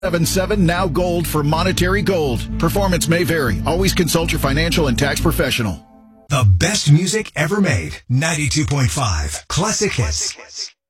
77 Now Gold for Monetary Gold. Performance may vary. Always consult your financial and tax professional. The best music ever made. 92.5 Classic Hits.